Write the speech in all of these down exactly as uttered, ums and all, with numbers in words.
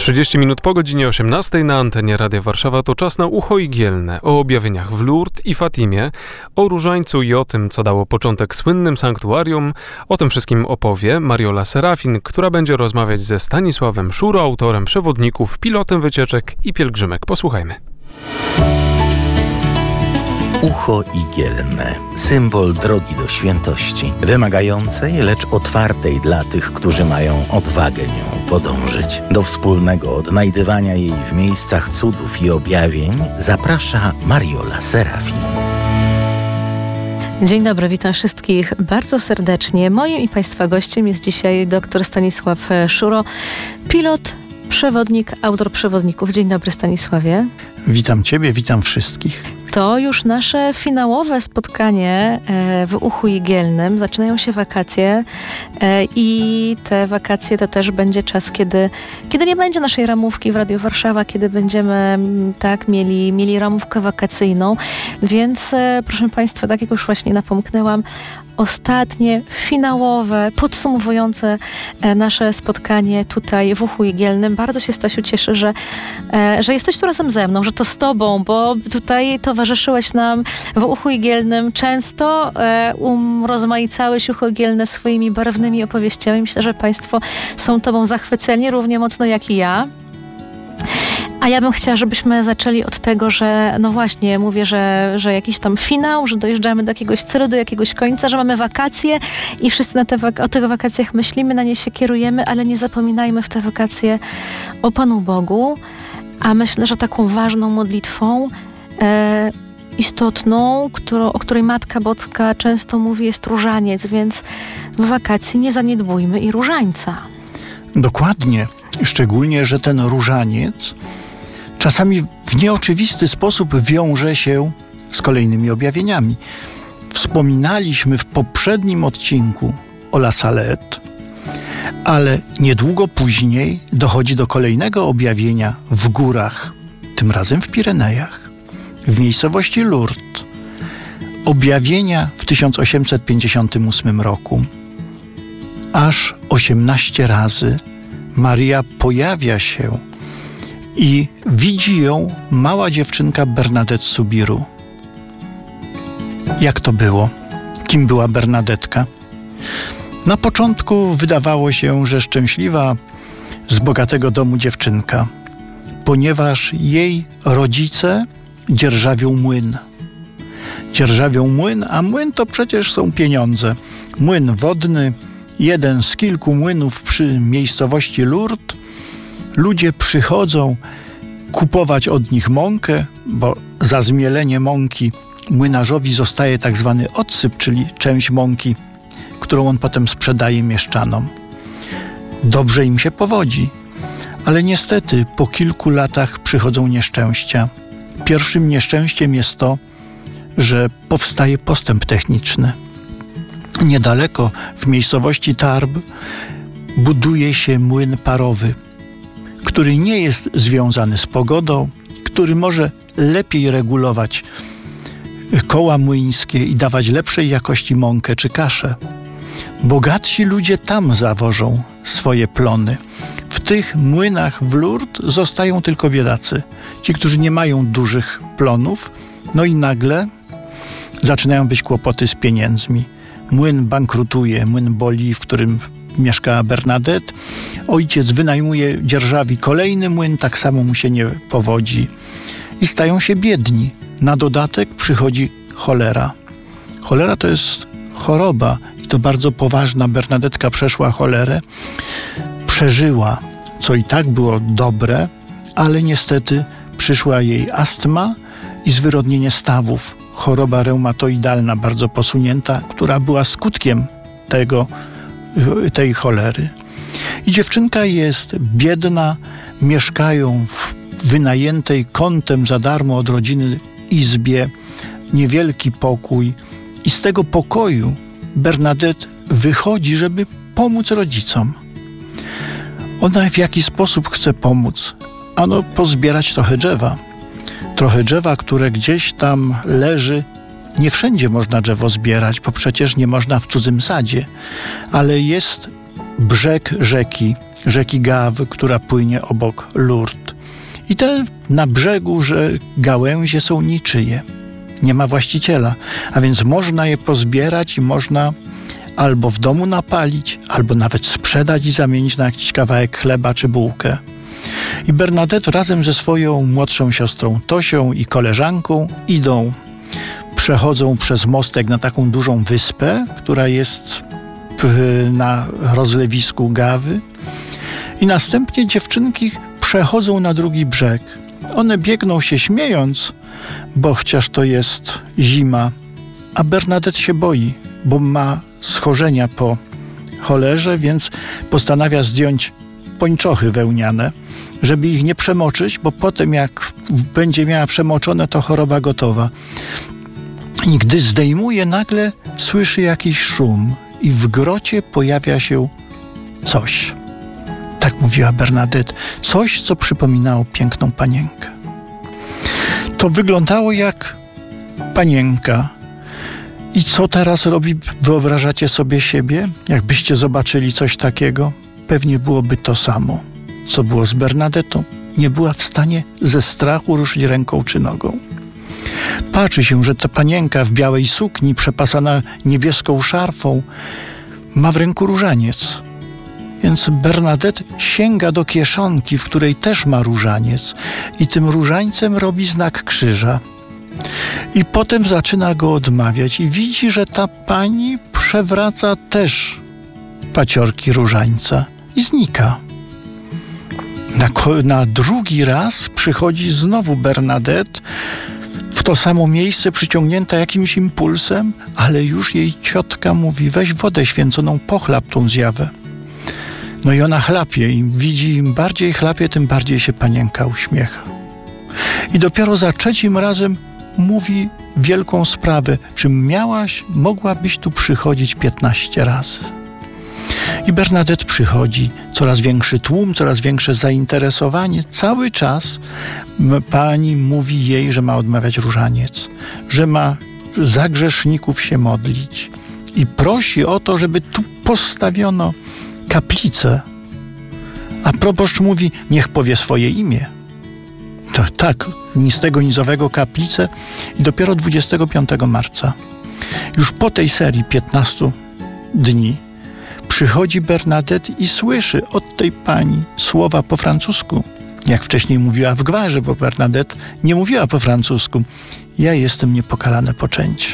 trzydzieści minut po godzinie osiemnastej na antenie Radia Warszawa to czas na Ucho Igielne, o objawieniach w Lourdes i Fatimie, o różańcu i o tym, co dało początek słynnym sanktuarium. O tym wszystkim opowie Mariola Serafin, która będzie rozmawiać ze Stanisławem Szuro, autorem przewodników, pilotem wycieczek i pielgrzymek. Posłuchajmy. Ucho Igielne, symbol drogi do świętości, wymagającej, lecz otwartej dla tych, którzy mają odwagę nią podążyć. Do wspólnego odnajdywania jej w miejscach cudów i objawień zaprasza Mariola Serafin. Dzień dobry, witam wszystkich bardzo serdecznie. Moim i Państwa gościem jest dzisiaj dr Stanisław Szuro, pilot, przewodnik, autor przewodników. Dzień dobry, Stanisławie. Witam Ciebie, witam wszystkich. To już nasze finałowe spotkanie w Uchu Igielnym. Zaczynają się wakacje i te wakacje to też będzie czas, kiedy, kiedy nie będzie naszej ramówki w Radiu Warszawa, kiedy będziemy tak mieli, mieli ramówkę wakacyjną. Więc proszę Państwa, tak jak już właśnie napomknęłam, ostatnie, finałowe, podsumowujące nasze spotkanie tutaj w Uchu Igielnym. Bardzo się, Stasiu, cieszę, że, że jesteś tu razem ze mną, że to z Tobą, bo tutaj towarzyszyłeś nam w Uchu Igielnym często, urozmaicałeś Ucho Igielne swoimi barwnymi opowieściami. Myślę, że Państwo są Tobą zachwyceni równie mocno jak i ja. A ja bym chciała, żebyśmy zaczęli od tego, że no właśnie, mówię, że, że jakiś tam finał, że dojeżdżamy do jakiegoś celu, do jakiegoś końca, że mamy wakacje i wszyscy na te wak- o tych wakacjach myślimy, na nie się kierujemy, ale nie zapominajmy w te wakacje o Panu Bogu. A myślę, że taką ważną modlitwą e, istotną, którą, o której Matka Boska często mówi, jest różaniec, więc w wakacji nie zaniedbujmy i różańca. Dokładnie. Szczególnie, że ten różaniec czasami w nieoczywisty sposób wiąże się z kolejnymi objawieniami. Wspominaliśmy w poprzednim odcinku o La Salette, ale niedługo później dochodzi do kolejnego objawienia w górach, tym razem w Pirenejach, w miejscowości Lourdes. Objawienia w tysiąc osiemset pięćdziesiątym ósmym roku. Aż osiemnaście razy Maria pojawia się i widzi ją mała dziewczynka Bernadette Soubirous. Jak to było? Kim była Bernadetka? Na początku wydawało się, że szczęśliwa, z bogatego domu dziewczynka, ponieważ jej rodzice dzierżawią młyn. Dzierżawią młyn, a młyn to przecież są pieniądze. Młyn wodny, jeden z kilku młynów przy miejscowości Lourdes. Ludzie przychodzą kupować od nich mąkę, bo za zmielenie mąki młynarzowi zostaje tak zwany odsyp, czyli część mąki, którą on potem sprzedaje mieszczanom. Dobrze im się powodzi, ale niestety po kilku latach przychodzą nieszczęścia. Pierwszym nieszczęściem jest to, że powstaje postęp techniczny. Niedaleko, w miejscowości Tarbes, buduje się młyn parowy, który nie jest związany z pogodą, który może lepiej regulować koła młyńskie i dawać lepszej jakości mąkę czy kaszę. Bogatsi ludzie tam zawożą swoje plony. W tych młynach w Lourdes zostają tylko biedacy. Ci, którzy nie mają dużych plonów, no i nagle zaczynają być kłopoty z pieniędzmi. Młyn bankrutuje, młyn Boli, w którym mieszka Bernadette. Ojciec wynajmuje, dzierżawi kolejny młyn, tak samo mu się nie powodzi. I stają się biedni. Na dodatek przychodzi cholera. Cholera to jest choroba i to bardzo poważna. Bernadetka przeszła cholerę, przeżyła, co i tak było dobre, ale niestety przyszła jej astma i zwyrodnienie stawów. Choroba reumatoidalna, bardzo posunięta, która była skutkiem tego, tej cholery. I dziewczynka jest biedna, mieszkają w wynajętej kątem za darmo od rodziny izbie, niewielki pokój. I z tego pokoju Bernadette wychodzi, żeby pomóc rodzicom. Ona w jaki sposób chce pomóc? Ano pozbierać trochę drzewa. Trochę drzewa, które gdzieś tam leży. Nie wszędzie można drzewo zbierać, bo przecież nie można w cudzym sadzie. Ale jest brzeg rzeki, rzeki Gawy, która płynie obok Lourdes. I te na brzegu, że gałęzie są niczyje. Nie ma właściciela, a więc można je pozbierać i można albo w domu napalić, albo nawet sprzedać i zamienić na jakiś kawałek chleba czy bułkę. I Bernadette razem ze swoją młodszą siostrą Tosią i koleżanką idą, przechodzą przez mostek na taką dużą wyspę, która jest na rozlewisku Gawy, i następnie dziewczynki przechodzą na drugi brzeg. One biegną się śmiejąc, bo chociaż to jest zima, a Bernadette się boi, bo ma schorzenia po cholerze, więc postanawia zdjąć pończochy wełniane, żeby ich nie przemoczyć, bo potem jak będzie miała przemoczone, to choroba gotowa. I gdy zdejmuje, nagle słyszy jakiś szum i w grocie pojawia się coś. Tak mówiła Bernadette. Coś, co przypominało piękną panienkę. To wyglądało jak panienka. I co teraz robi? Wyobrażacie sobie siebie? Jakbyście zobaczyli coś takiego? Pewnie byłoby to samo, co było z Bernadettą. Nie była w stanie ze strachu ruszyć ręką czy nogą. Patrzy się, że ta panienka w białej sukni, przepasana niebieską szarfą, ma w ręku różaniec. Więc Bernadette sięga do kieszonki, w której też ma różaniec, i tym różańcem robi znak krzyża. I potem zaczyna go odmawiać i widzi, że ta pani przewraca też paciorki różańca i znika. Na, na drugi raz przychodzi znowu Bernadette w to samo miejsce, przyciągnięta jakimś impulsem, ale już jej ciotka mówi: weź wodę święconą, pochlap tą zjawę. No i ona chlapie i widzi, im bardziej chlapie, tym bardziej się panienka uśmiecha. I dopiero za trzecim razem mówi wielką sprawę: czy miałaś, mogłabyś tu przychodzić piętnaście razy. I Bernadette przychodzi, coraz większy tłum, coraz większe zainteresowanie. Cały czas pani mówi jej, że ma odmawiać różaniec, że ma za grzeszników się modlić i prosi o to, żeby tu postawiono kaplicę. A proboszcz mówi: niech powie swoje imię. To, tak, ni z tego, ni z owego kaplicę. I dopiero dwudziestego piątego marca, już po tej serii piętnastu dni, przychodzi Bernadette i słyszy od tej pani słowa po francusku. Jak wcześniej mówiła w gwarze, bo Bernadette nie mówiła po francusku: ja jestem niepokalane poczęcie.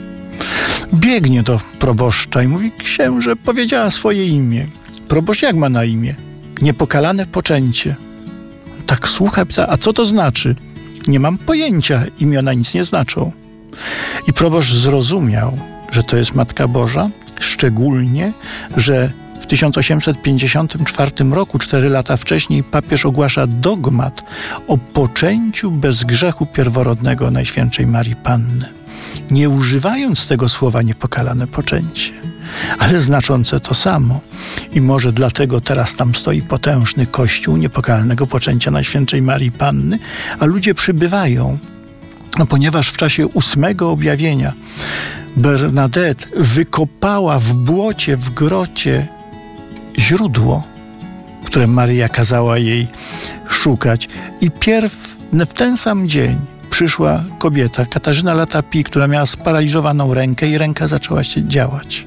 Biegnie do proboszcza i mówi: księże, powiedziała swoje imię. Proboszcz jak ma na imię? Niepokalane poczęcie. Tak słucha, pyta: a co to znaczy? Nie mam pojęcia, imiona nic nie znaczą. I proboszcz zrozumiał, że to jest Matka Boża, szczególnie, że w tysiąc osiemset pięćdziesiątym czwartym roku, cztery lata wcześniej, papież ogłasza dogmat o poczęciu bez grzechu pierworodnego Najświętszej Marii Panny, nie używając tego słowa niepokalane poczęcie, ale znaczące to samo. I może dlatego teraz tam stoi potężny kościół niepokalnego poczęcia Najświętszej Marii Panny, a ludzie przybywają, no, ponieważ w czasie ósmego objawienia Bernadette wykopała w błocie, w grocie źródło, które Maryja kazała jej szukać. I pierw w ten sam dzień przyszła kobieta, Katarzyna Latapi, która miała sparaliżowaną rękę i ręka zaczęła się działać.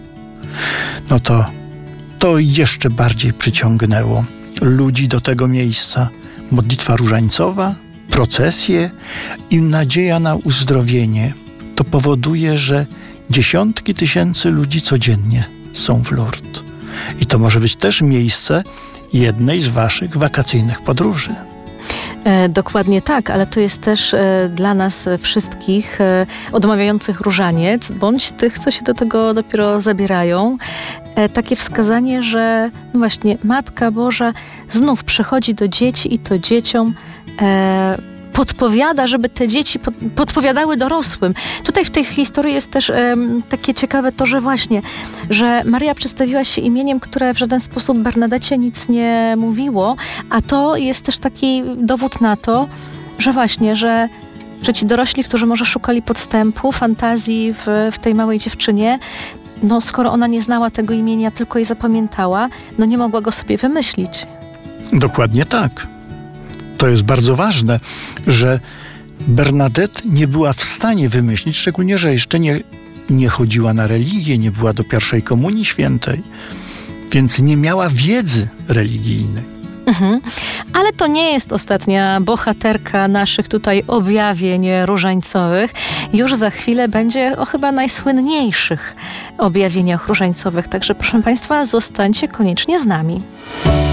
No to to jeszcze bardziej przyciągnęło ludzi do tego miejsca. Modlitwa różańcowa, procesje i nadzieja na uzdrowienie. To powoduje, że dziesiątki tysięcy ludzi codziennie są w Lourdes. I to może być też miejsce jednej z waszych wakacyjnych podróży. E, dokładnie tak, ale to jest też e, dla nas wszystkich e, odmawiających różaniec, bądź tych, co się do tego dopiero zabierają, e, takie wskazanie, że no właśnie Matka Boża znów przychodzi do dzieci i to dzieciom e, podpowiada, żeby te dzieci pod, podpowiadały dorosłym. Tutaj w tej historii jest też um, takie ciekawe to, że właśnie, że Maryja przedstawiła się imieniem, które w żaden sposób Bernadecie nic nie mówiło, a to jest też taki dowód na to, że właśnie, że, że ci dorośli, którzy może szukali podstępu, fantazji w, w tej małej dziewczynie, no skoro ona nie znała tego imienia, tylko je zapamiętała, no nie mogła go sobie wymyślić. Dokładnie tak. To jest bardzo ważne, że Bernadette nie była w stanie wymyślić, szczególnie, że jeszcze nie, nie chodziła na religię, nie była do pierwszej komunii świętej, więc nie miała wiedzy religijnej. Mhm. Ale to nie jest ostatnia bohaterka naszych tutaj objawień różańcowych. Już za chwilę będzie o chyba najsłynniejszych objawieniach różańcowych. Także proszę Państwa, zostańcie koniecznie z nami.